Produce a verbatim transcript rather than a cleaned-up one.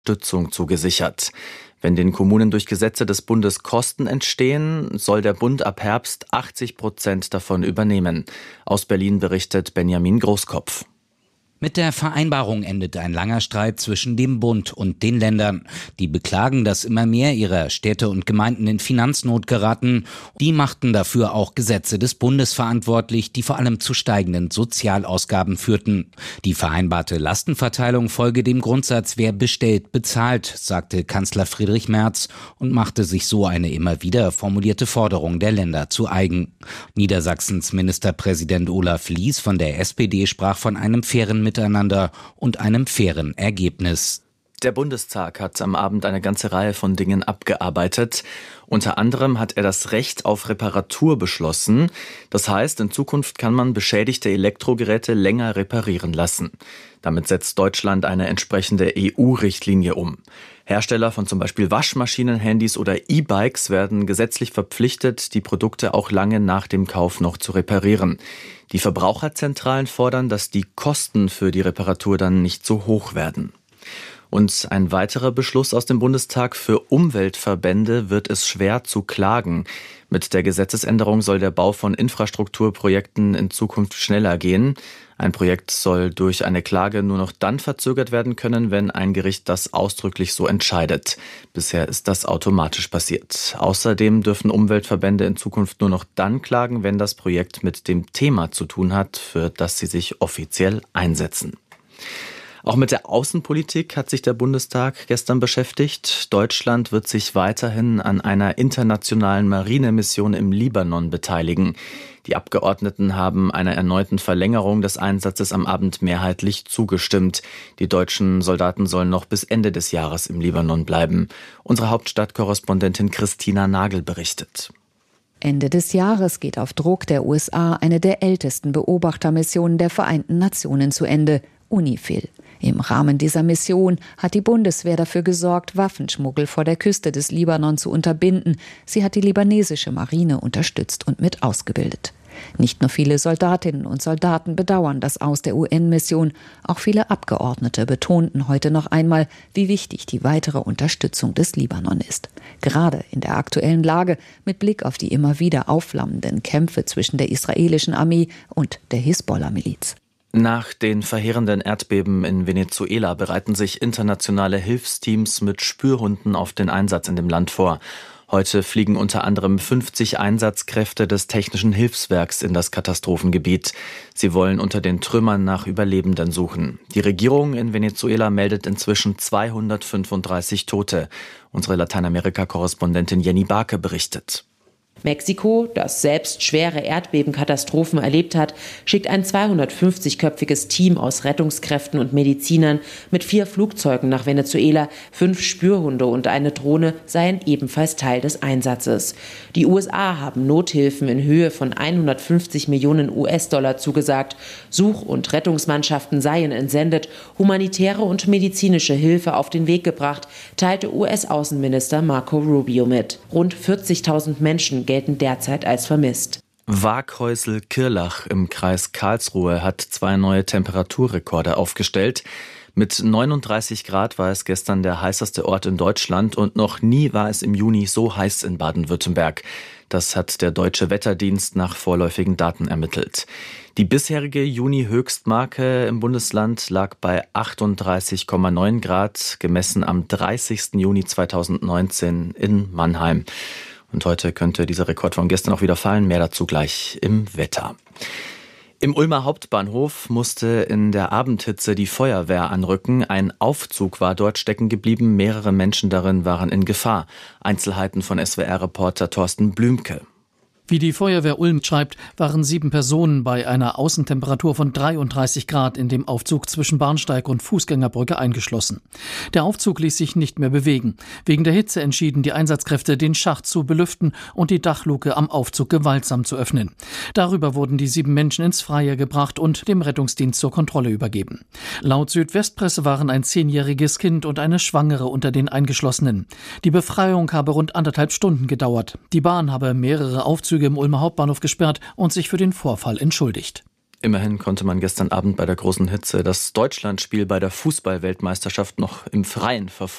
Unterstützung zugesichert. Wenn den Kommunen durch Gesetze des Bundes Kosten entstehen, soll der Bund ab Herbst achtzig Prozent davon übernehmen. Aus Berlin berichtet Benjamin Großkopf. Mit der Vereinbarung endet ein langer Streit zwischen dem Bund und den Ländern. Die beklagen, dass immer mehr ihrer Städte und Gemeinden in Finanznot geraten. Die machten dafür auch Gesetze des Bundes verantwortlich, die vor allem zu steigenden Sozialausgaben führten. Die vereinbarte Lastenverteilung folge dem Grundsatz, wer bestellt, bezahlt, sagte Kanzler Friedrich Merz und machte sich so eine immer wieder formulierte Forderung der Länder zu eigen. Niedersachsens Ministerpräsident Olaf Lies von der S P D sprach von einem fairen Miteinander und einem fairen Ergebnis. Der Bundestag hat am Abend eine ganze Reihe von Dingen abgearbeitet. Unter anderem hat er das Recht auf Reparatur beschlossen. Das heißt, in Zukunft kann man beschädigte Elektrogeräte länger reparieren lassen. Damit setzt Deutschland eine entsprechende E U-Richtlinie um. Hersteller von zum Beispiel Waschmaschinen, Handys oder E-Bikes werden gesetzlich verpflichtet, die Produkte auch lange nach dem Kauf noch zu reparieren. Die Verbraucherzentralen fordern, dass die Kosten für die Reparatur dann nicht so hoch werden. Und ein weiterer Beschluss aus dem Bundestag: Für Umweltverbände wird es schwer zu klagen. Mit der Gesetzesänderung soll der Bau von Infrastrukturprojekten in Zukunft schneller gehen. Ein Projekt soll durch eine Klage nur noch dann verzögert werden können, wenn ein Gericht das ausdrücklich so entscheidet. Bisher ist das automatisch passiert. Außerdem dürfen Umweltverbände in Zukunft nur noch dann klagen, wenn das Projekt mit dem Thema zu tun hat, für das sie sich offiziell einsetzen. Auch mit der Außenpolitik hat sich der Bundestag gestern beschäftigt. Deutschland wird sich weiterhin an einer internationalen Marinemission im Libanon beteiligen. Die Abgeordneten haben einer erneuten Verlängerung des Einsatzes am Abend mehrheitlich zugestimmt. Die deutschen Soldaten sollen noch bis Ende des Jahres im Libanon bleiben. Unsere Hauptstadtkorrespondentin Christina Nagel berichtet. Ende des Jahres geht auf Druck der U S A eine der ältesten Beobachtermissionen der Vereinten Nationen zu Ende, UNIFIL. Im Rahmen dieser Mission hat die Bundeswehr dafür gesorgt, Waffenschmuggel vor der Küste des Libanon zu unterbinden. Sie hat die libanesische Marine unterstützt und mit ausgebildet. Nicht nur viele Soldatinnen und Soldaten bedauern das Aus der U N-Mission, auch viele Abgeordnete betonten heute noch einmal, wie wichtig die weitere Unterstützung des Libanon ist. Gerade in der aktuellen Lage mit Blick auf die immer wieder aufflammenden Kämpfe zwischen der israelischen Armee und der Hisbollah-Miliz. Nach den verheerenden Erdbeben in Venezuela bereiten sich internationale Hilfsteams mit Spürhunden auf den Einsatz in dem Land vor. Heute fliegen unter anderem fünfzig Einsatzkräfte des Technischen Hilfswerks in das Katastrophengebiet. Sie wollen unter den Trümmern nach Überlebenden suchen. Die Regierung in Venezuela meldet inzwischen zweihundertfünfunddreißig Tote. Unsere Lateinamerika-Korrespondentin Jenny Barke berichtet. Mexiko, das selbst schwere Erdbebenkatastrophen erlebt hat, schickt ein zweihundertfünfzigköpfiges Team aus Rettungskräften und Medizinern mit vier Flugzeugen nach Venezuela. Fünf Spürhunde und eine Drohne seien ebenfalls Teil des Einsatzes. Die U S A haben Nothilfen in Höhe von hundertfünfzig Millionen U S-Dollar zugesagt. Such- und Rettungsmannschaften seien entsendet, humanitäre und medizinische Hilfe auf den Weg gebracht, teilte U S-Außenminister Marco Rubio mit. Rund vierzigtausend Menschen gelten derzeit als vermisst. Waaghäusel-Kirlach im Kreis Karlsruhe hat zwei neue Temperaturrekorde aufgestellt. Mit neununddreißig Grad war es gestern der heißeste Ort in Deutschland und noch nie war es im Juni so heiß in Baden-Württemberg. Das hat der Deutsche Wetterdienst nach vorläufigen Daten ermittelt. Die bisherige Juni-Höchstmarke im Bundesland lag bei achtunddreißig Komma neun Grad, gemessen am dreißigsten Juni zweitausendneunzehn in Mannheim. Und heute könnte dieser Rekord von gestern auch wieder fallen. Mehr dazu gleich im Wetter. Im Ulmer Hauptbahnhof musste in der Abendhitze die Feuerwehr anrücken. Ein Aufzug war dort stecken geblieben. Mehrere Menschen darin waren in Gefahr. Einzelheiten von S W R-Reporter Thorsten Blümke. Wie die Feuerwehr Ulm schreibt, waren sieben Personen bei einer Außentemperatur von dreiunddreißig Grad in dem Aufzug zwischen Bahnsteig und Fußgängerbrücke eingeschlossen. Der Aufzug ließ sich nicht mehr bewegen. Wegen der Hitze entschieden die Einsatzkräfte, den Schacht zu belüften und die Dachluke am Aufzug gewaltsam zu öffnen. Darüber wurden die sieben Menschen ins Freie gebracht und dem Rettungsdienst zur Kontrolle übergeben. Laut Südwestpresse waren ein zehnjähriges Kind und eine Schwangere unter den Eingeschlossenen. Die Befreiung habe rund anderthalb Stunden gedauert. Die Bahn habe mehrere Aufzüge im Ulmer Hauptbahnhof gesperrt und sich für den Vorfall entschuldigt. Immerhin konnte man gestern Abend bei der großen Hitze das Deutschlandspiel bei der Fußball-Weltmeisterschaft noch im Freien verfolgen.